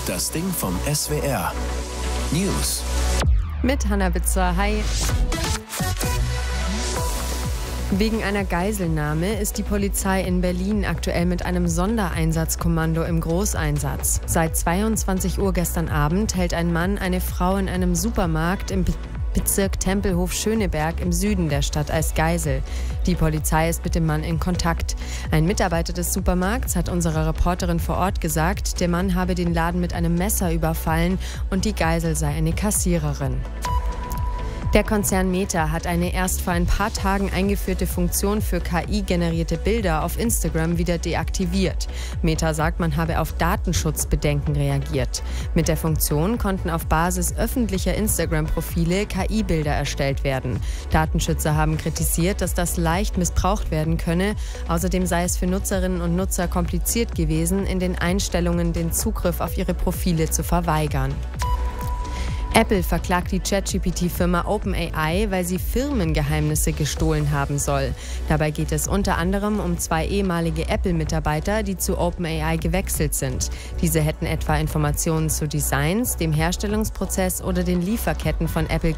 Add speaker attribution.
Speaker 1: Das Ding vom SWR. News.
Speaker 2: Mit Hannah Bitzer. Hi. Wegen einer Geiselnahme ist die Polizei in Berlin aktuell mit einem Sondereinsatzkommando im Großeinsatz. Seit 22 Uhr gestern Abend hält ein Mann eine Frau in einem Supermarkt im Bezirk Tempelhof-Schöneberg im Süden der Stadt als Geisel. Die Polizei ist mit dem Mann in Kontakt. Ein Mitarbeiter des Supermarkts hat unserer Reporterin vor Ort gesagt, der Mann habe den Laden mit einem Messer überfallen und die Geisel sei eine Kassiererin. Der Konzern Meta hat eine erst vor ein paar Tagen eingeführte Funktion für KI-generierte Bilder auf Instagram wieder deaktiviert. Meta sagt, man habe auf Datenschutzbedenken reagiert. Mit der Funktion konnten auf Basis öffentlicher Instagram-Profile KI-Bilder erstellt werden. Datenschützer haben kritisiert, dass das leicht missbraucht werden könne. Außerdem sei es für Nutzerinnen und Nutzer kompliziert gewesen, in den Einstellungen den Zugriff auf ihre Profile zu verweigern. Apple verklagt die ChatGPT-Firma OpenAI, weil sie Firmengeheimnisse gestohlen haben soll. Dabei geht es unter anderem um 2 ehemalige Apple-Mitarbeiter, die zu OpenAI gewechselt sind. Diese hätten etwa Informationen zu Designs, dem Herstellungsprozess oder den Lieferketten von Apple